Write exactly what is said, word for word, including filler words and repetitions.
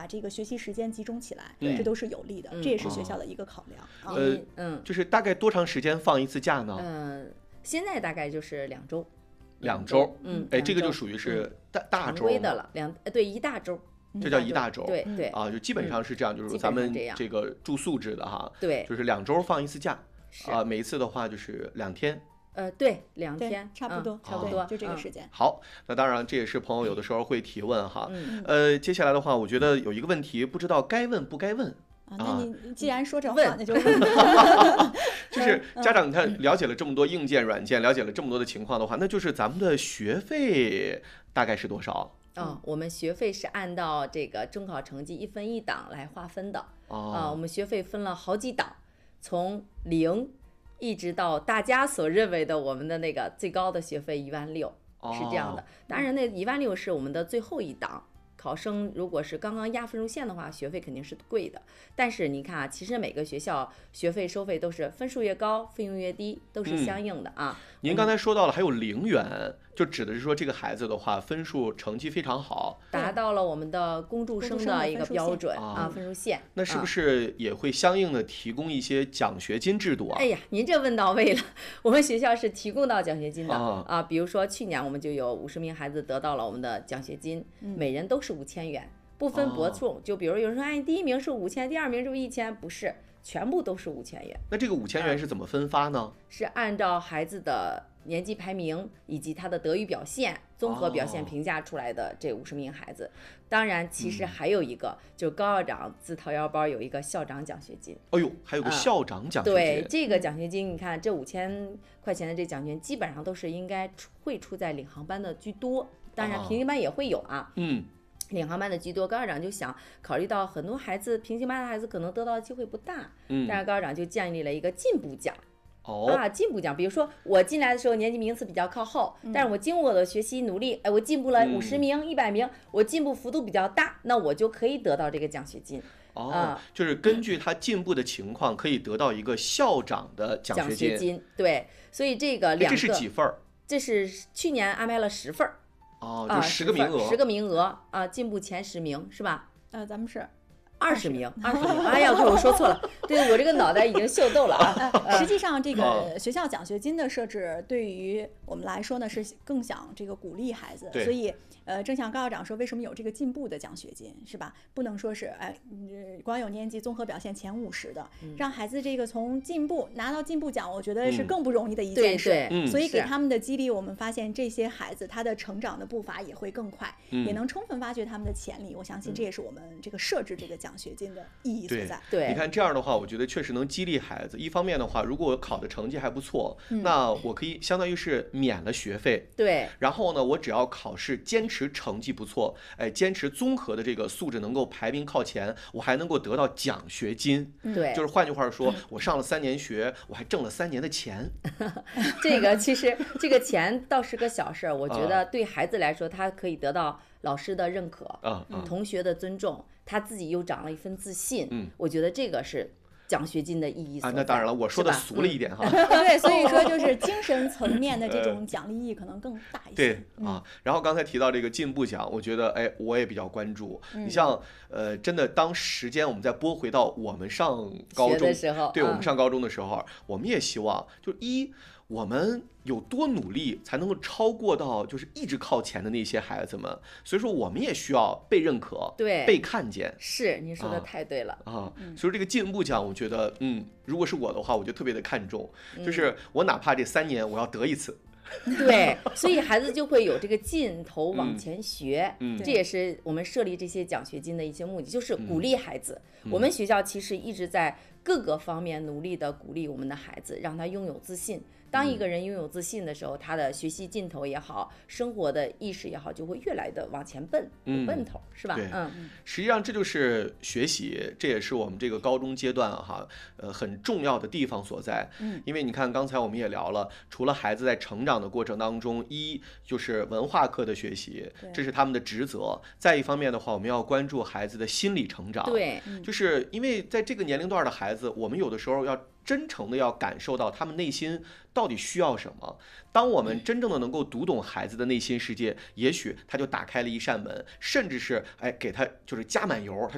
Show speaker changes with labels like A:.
A: 这个学习时间集中起来，
B: 嗯、
A: 这都是有利的，嗯、这也是学校的一个考量。
B: 哦、呃，嗯，就是大概多长时间放一次假呢？
C: 嗯，现在大概就是两周。
B: 两周，
C: 嗯，
B: 哎，这个就属于是大、嗯、大周
C: 的了，两对一大周。
B: 这叫一大周，
C: 对对
B: 啊，就基本上是这样，就是咱们这个住宿制的哈，
C: 对，
B: 就是两周放一次假，啊，每一次的话就是两天，
C: 呃，对，两天
A: 差不多，
C: 差不多
A: 就这个时间。
B: 好，那当然这也是朋友有的时候会提问哈，呃，接下来的话，我觉得有一个问题，不知道该问不该问。
A: 啊，那你既然说这话，那就
C: 问。
B: 就是家长，你看了解了这么多硬件、软件，了解了这么多的情况的话，那就是咱们的学费大概是多少？
C: 哦，我们学费是按照这个中考成绩一分一档来划分的。
B: 哦、
C: 啊，我们学费分了好几档，从零一直到大家所认为的我们的那个最高的学费一万六，是这样的。当然，那一万六是我们的最后一档。考生如果是刚刚压分数线的话，学费肯定是贵的。但是你看啊，其实每个学校学费收费都是分数越高，费用越低，都是相应的啊。
B: 嗯、您刚才说到了还有零元，就指的是说这个孩子的话，分数成绩非常好，
C: 达到了我们的公助生的一个标准啊，分数线。
B: 那是不是也会相应的提供一些奖学金制度啊？
C: 哎呀，您这问到位了，我们学校是提供到奖学金的
B: 啊,
C: 啊。比如说去年我们就有五十名孩子得到了我们的奖学金，
A: 嗯、
C: 每人都是五千元，不分伯仲。
B: 哦、
C: 就比如有人说，哎，第一名是五千，第二名是一千，不是，全部都是五千元。
B: 那这个五千元是怎么分发呢？
C: 啊、是按照孩子的年级排名以及他的德育表现综合表现评价出来的这五十名孩子。当然其实还有一个、嗯、就是高校长自掏腰包有一个校长奖学金。
B: 哎呦，还有个校长奖学金、
C: 嗯、对，这个奖学金你看这五千块钱的这奖学金基本上都是应该会出在领航班的居多，当然平行班也会有啊。
B: 嗯，
C: 领航班的居多，高校长就想考虑到很多孩子平行班的孩子可能得到的机会不大，
B: 嗯，
C: 但是高校长就建立了一个进步奖。
B: 哦、
C: 啊，进步奖，比如说我进来的时候年级名次比较靠后，
A: 嗯、
C: 但是我经过我的学习努力，哎，我进步了五十名、一百、嗯、名，我进步幅度比较大，那我就可以得到这个奖学金。
B: 哦、
C: 啊，
B: 就是根据他进步的情况，可以得到一个校长的奖学金。
C: 奖学金，对，所以这个两个，
B: 这是几份儿？
C: 这是去年安排了十份儿。
B: 哦，就十个名额，
C: 十个名额啊，进步前十名是吧？
A: 呃，咱们是。
C: 二十名，二十名，哎呀，我说错了，对我这个脑袋已经秀逗了啊。
A: 呃、实际上，这个学校奖学金的设置对于我们来说呢，是更想这个鼓励孩子，所以呃，正像高校长说，为什么有这个进步的奖学金，是吧？不能说是哎，光有年级综合表现前五十的，
C: 嗯、
A: 让孩子这个从进步拿到进步奖，我觉得是更不容易的一件事。
C: 对
B: 对，
A: 所以给他们的激励，我们发现这些孩子他的成长的步伐也会更快，
B: 嗯、
A: 也能充分发掘他们的潜力。我相信这也是我们这个设置这个奖学金的意义所在。
C: 对，
B: 你看这样的话，我觉得确实能激励孩子。一方面的话，如果我考的成绩还不错，
A: 嗯、
B: 那我可以相当于是免了学费。
C: 对。
B: 然后呢，我只要考试坚持成绩不错，哎，坚持综合的这个素质能够排名靠前，我还能够得到奖学金。
C: 对。
B: 就是换句话说，我上了三年学，我还挣了三年的钱。
C: 这个其实这个钱倒是个小事儿，我觉得对孩子来说，他可以得到老师的认可，
B: 啊、
C: 嗯，同学的尊重，他自己又长了一份自信。
B: 嗯，
C: 我觉得这个是奖学金的意义所在。
B: 啊，那当然了，我说的俗了一点哈。
A: 嗯、对，所以说就是精神层面的这种奖励意义可能更大一些。
B: 对、
A: 嗯、
B: 啊，然后刚才提到这个进步奖，我觉得哎，我也比较关注。
A: 嗯、
B: 你像呃，真的当时间我们再拨回到我们上高中
C: 的时候，
B: 对、嗯、我们上高中的时候，我们也希望就一。我们有多努力才能够超过到就是一直靠前的那些孩子们，所以说我们也需要被认可，
C: 对，
B: 被看见。
C: 是，您说的太对了
B: 啊！啊所以这个进步奖，我觉得，嗯，如果是我的话，我就特别的看重，
C: 嗯、
B: 就是我哪怕这三年我要得一次。
C: 对，所以孩子就会有这个劲头往前学，
B: 嗯嗯、
C: 这也是我们设立这些奖学金的一些目的，就是鼓励孩子。
B: 嗯、
C: 我们学校其实一直在各个方面努力的鼓励我们的孩子，让他拥有自信。当一个人拥有自信的时候，他的学习劲头也好，生活的意识也好，就会越来的往前奔，有奔头，
B: 嗯、
C: 是吧？
B: 嗯，实际上这就是学习，这也是我们这个高中阶段哈，呃，很重要的地方所在。
A: 嗯，
B: 因为你看刚才我们也聊了，除了孩子在成长的过程当中，一就是文化课的学习，这是他们的职责；再一方面的话，我们要关注孩子的心理成长。
C: 对，
B: 就是因为在这个年龄段的孩子，我们有的时候要真诚的要感受到他们内心到底需要什么。当我们真正的能够读懂孩子的内心世界，也许他就打开了一扇门，甚至是哎给他就是加满油，他